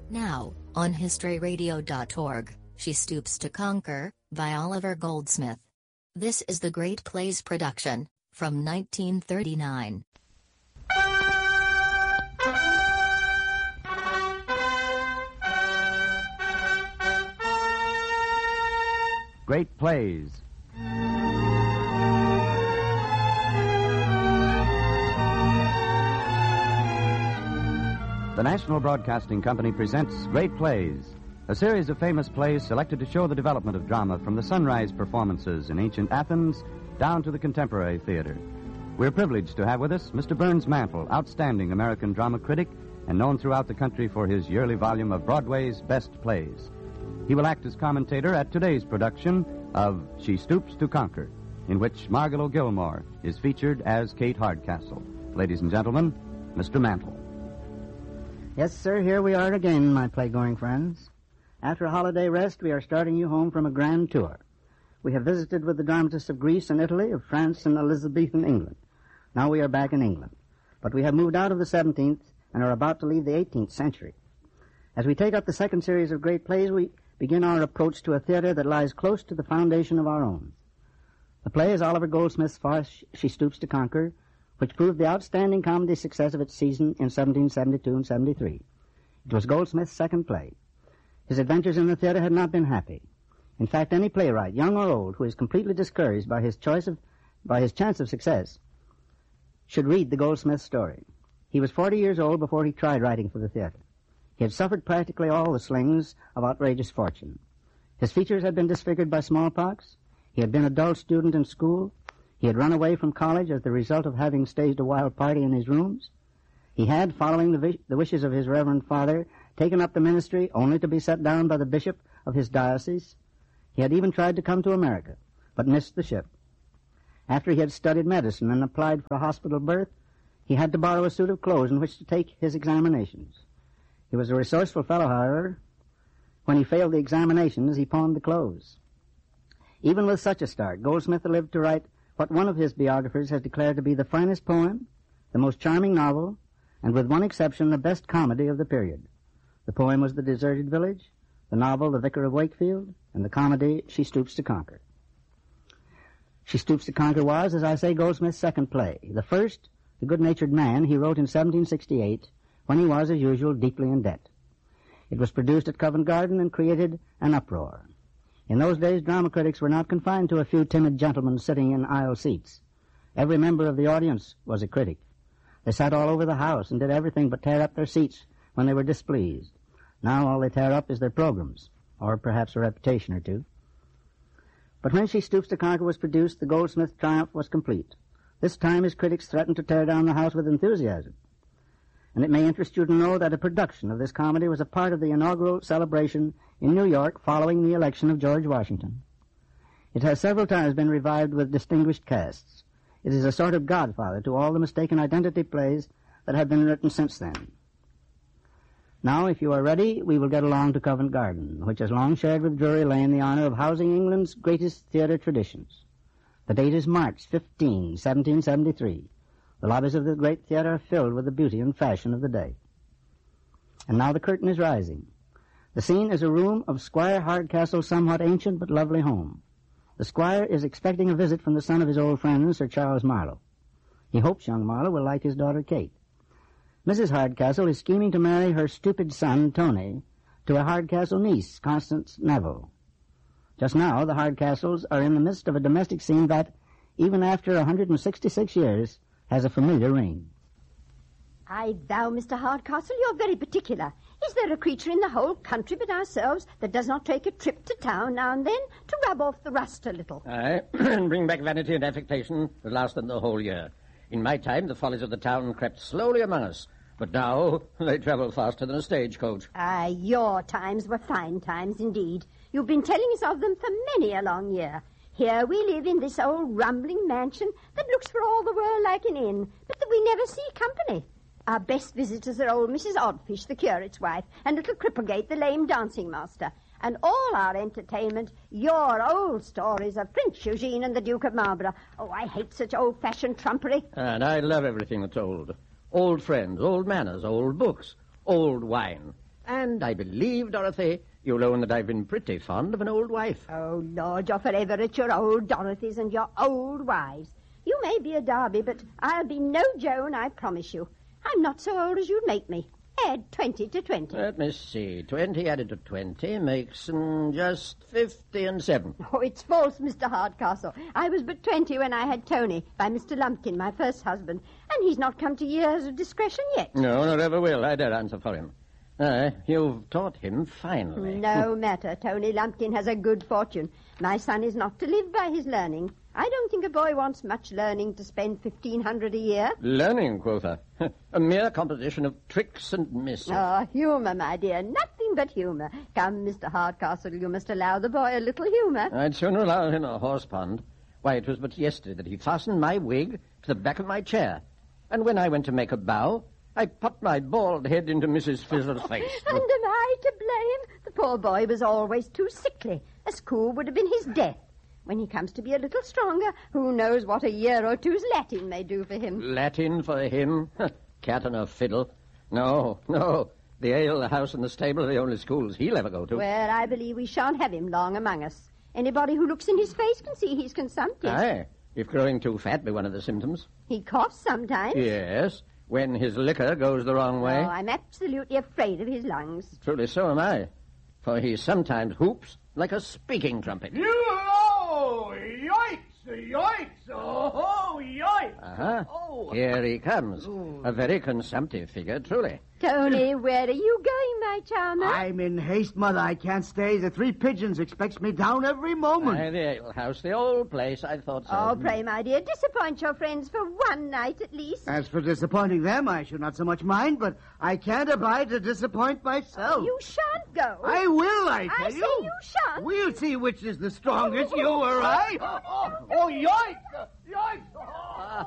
Now, on historyradio.org, She Stoops to Conquer, by Oliver Goldsmith. This is the Great Plays production, from 1939. Great Plays. The National Broadcasting Company presents Great Plays, a series of famous plays selected to show the development of drama from the sunrise performances in ancient Athens down to the contemporary theater. We're privileged to have with us Mr. Burns Mantle, outstanding American drama critic and known throughout the country for his yearly volume of Broadway's best plays. He will act as commentator at today's production of She Stoops to Conquer, in which Margot Gilmore is featured as Kate Hardcastle. Ladies and gentlemen, Mr. Mantle. Yes, sir, here we are again, my play-going friends. After a holiday rest, we are starting you home from a grand tour. We have visited with the dramatists of Greece and Italy, of France and Elizabethan England. Now we are back in England. But we have moved out of the 17th and are about to leave the 18th century. As we take up the second series of Great Plays, we begin our approach to a theater that lies close to the foundation of our own. The play is Oliver Goldsmith's farce, She Stoops to Conquer, which proved the outstanding comedy success of its season in 1772 and 73. It was Goldsmith's second play. His adventures in the theater had not been happy. In fact, any playwright, young or old, who is completely discouraged by his chance of success, should read the Goldsmith story. He was 40 years old before he tried writing for the theater. He had suffered practically all the slings of outrageous fortune. His features had been disfigured by smallpox. He had been a dull student in school. He had run away from college as the result of having staged a wild party in his rooms. He had, following the wishes of his reverend father, taken up the ministry only to be set down by the bishop of his diocese. He had even tried to come to America, but missed the ship. After he had studied medicine and applied for a hospital berth, he had to borrow a suit of clothes in which to take his examinations. He was a resourceful fellow, however. When he failed the examinations, he pawned the clothes. Even with such a start, Goldsmith lived to write what one of his biographers has declared to be the finest poem, the most charming novel, and with one exception, the best comedy of the period. The poem was The Deserted Village, the novel The Vicar of Wakefield, and the comedy She Stoops to Conquer. She Stoops to Conquer was, as I say, Goldsmith's second play. The first, The Good-Natured Man, he wrote in 1768, when he was, as usual, deeply in debt. It was produced at Covent Garden and created an uproar. In those days, drama critics were not confined to a few timid gentlemen sitting in aisle seats. Every member of the audience was a critic. They sat all over the house and did everything but tear up their seats when they were displeased. Now all they tear up is their programs, or perhaps a reputation or two. But when She Stoops to Conquer was produced, the Goldsmith triumph was complete. This time his critics threatened to tear down the house with enthusiasm. And it may interest you to know that a production of this comedy was a part of the inaugural celebration in New York following the election of George Washington. It has several times been revived with distinguished casts. It is a sort of godfather to all the mistaken identity plays that have been written since then. Now, if you are ready, we will get along to Covent Garden, which has long shared with Drury Lane the honor of housing England's greatest theater traditions. The date is March 15, 1773. The lobbies of the great theater are filled with the beauty and fashion of the day. And now the curtain is rising. The scene is a room of Squire Hardcastle's somewhat ancient but lovely home. The squire is expecting a visit from the son of his old friend, Sir Charles Marlowe. He hopes young Marlowe will like his daughter Kate. Mrs. Hardcastle is scheming to marry her stupid son, Tony, to a Hardcastle niece, Constance Neville. Just now, the Hardcastles are in the midst of a domestic scene that, even after 166 years, has a familiar ring. I vow, Mr. Hardcastle, you're very particular. Is there a creature in the whole country but ourselves that does not take a trip to town now and then to rub off the rust a little? Aye, and bring back vanity and affectation that last them the whole year. In my time, the follies of the town crept slowly among us, but now they travel faster than a stagecoach. Aye, your times were fine times indeed. You've been telling us of them for many a long year. Here we live in this old rumbling mansion that looks for all the world like an inn, but that we never see company. Our best visitors are old Mrs. Oddfish, the curate's wife, and little Cripplegate, the lame dancing master. And all our entertainment, your old stories of Prince Eugene and the Duke of Marlborough. Oh, I hate such old-fashioned trumpery. And I love everything that's old. Old friends, old manners, old books, old wine. And I believe, Dorothy, you'll own that I've been pretty fond of an old wife. Oh, Lord, you're forever at your old Dorothys and your old wives. You may be a Darby, but I'll be no Joan, I promise you. I'm not so old as you'd make me. Add 20 to 20. Let me see. 20 added to 20 makes just 50 and 7. Oh, it's false, Mr. Hardcastle. I was but 20 when I had Tony by Mr. Lumpkin, my first husband, and he's not come to years of discretion yet. No, nor ever will. I dare answer for him. You've taught him finely. No matter. Tony Lumpkin has a good fortune. My son is not to live by his learning. I don't think a boy wants much learning to spend $1,500 a year. Learning, quotha. A mere composition of tricks and misses. Oh, humour, my dear. Nothing but humour. Come, Mr. Hardcastle, you must allow the boy a little humour. I'd sooner allow him a horse pond. Why, it was but yesterday that he fastened my wig to the back of my chair. And when I went to make a bow, I popped my bald head into Mrs. Fizzler's face. And am I to blame? The poor boy was always too sickly. A school would have been his death. When he comes to be a little stronger, who knows what a year or two's Latin may do for him. Latin for him? Cat and a fiddle. No. The ale, the house, and the stable are the only schools he'll ever go to. Well, I believe we shan't have him long among us. Anybody who looks in his face can see he's consumptive. Aye, if growing too fat be one of the symptoms. He coughs sometimes. Yes, when his liquor goes the wrong way. Oh, I'm absolutely afraid of his lungs. Truly so am I, for he sometimes whoops like a speaking trumpet. Oh, yoicks! Yoicks! Oh, yoicks! Uh-huh. Oh. Here he comes. A very consumptive figure, truly. Tony, where are you going, my charmer? I'm in haste, Mother. I can't stay. The Three Pigeons expects me down every moment. Aye, the ale house, the old place. I thought so. Oh, pray, my dear, disappoint your friends for one night at least. As for disappointing them, I should not so much mind, but I can't abide to disappoint myself. You shan't go. I will, I tell I you. say you shan't. We'll see which is the strongest, you or I. Oh, yoicks! Yoicks!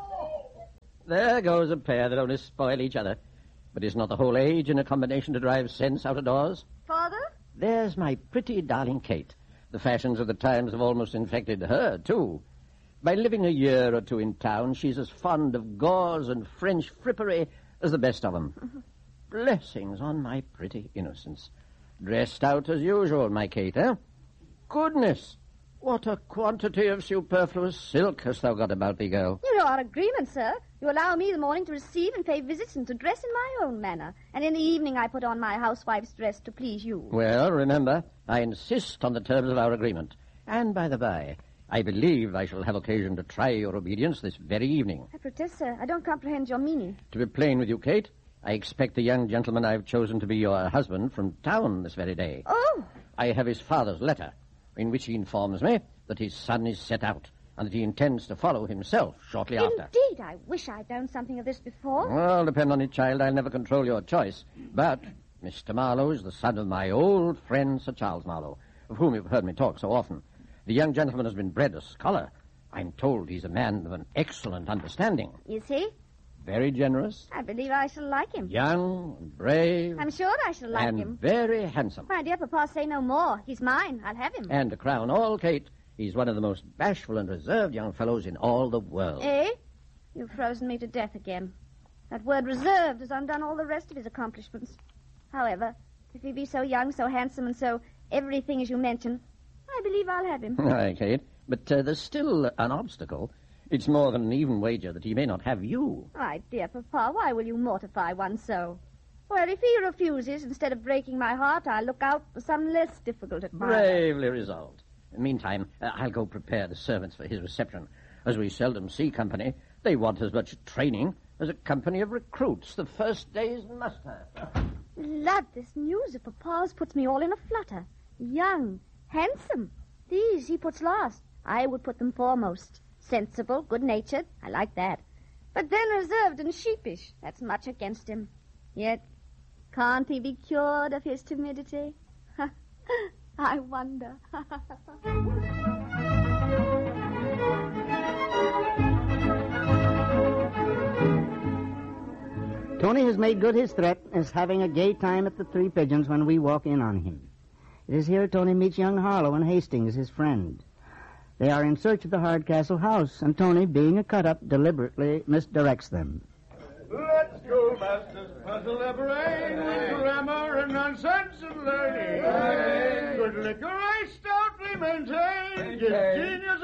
There goes a pair that only spoil each other. But is not the whole age in a combination to drive sense out of doors? Father? There's my pretty darling Kate. The fashions of the times have almost infected her, too. By living a year or two in town, she's as fond of gauze and French frippery as the best of 'em. Blessings on my pretty innocence. Dressed out as usual, my Kate, eh? Goodness! What a quantity of superfluous silk hast thou got about thee, girl. You know our agreement, sir. You allow me the morning to receive and pay visits and to dress in my own manner. And in the evening I put on my housewife's dress to please you. Well, remember, I insist on the terms of our agreement. And by the by, I believe I shall have occasion to try your obedience this very evening. I protest, sir, I don't comprehend your meaning. To be plain with you, Kate, I expect the young gentleman I've chosen to be your husband from town this very day. Oh! I have his father's letter, in which he informs me that his son is set out and that he intends to follow himself shortly after. Indeed, I wish I'd known something of this before. Well, depend on it, child. I'll never control your choice. But Mr. Marlowe is the son of my old friend, Sir Charles Marlowe, of whom you've heard me talk so often. The young gentleman has been bred a scholar. I'm told he's a man of an excellent understanding. Is he? Very generous, I believe I shall like him. young, and brave, I'm sure I shall like and him. very handsome. My dear Papa, say no more. He's mine. I'll have him. And to crown all, Kate, he's one of the most bashful and reserved young fellows in all the world. Eh? You've frozen me to death again. That word reserved has undone all the rest of his accomplishments. However, if he be so young, so handsome, and so everything as you mention, I believe I'll have him. Aye, Kate, but there's still an obstacle. It's more than an even wager that he may not have you. My dear Papa, why will you mortify one so? Well, if he refuses, instead of breaking my heart, I'll look out for some less difficult admirer. Bravely resolved. Meantime, I'll go prepare the servants for his reception. As we seldom see company, they want as much training as a company of recruits the first day's muster. Lud, this news of Papa's puts me all in a flutter. Young, handsome. These he puts last. I would put them foremost. Sensible, good-natured. I like that. But then reserved and sheepish. That's much against him. Yet, can't he be cured of his timidity? I wonder. Tony has made good his threat as having a gay time at the Three Pigeons when we walk in on him. It is here Tony meets young Harlow and Hastings, his friend. They are in search of the Hardcastle house, and Tony, being a cut-up, deliberately misdirects them. Let's go, masters. Puzzle the brain with grammar and on sense and learning. Good liquor I stoutly maintain. Gives genius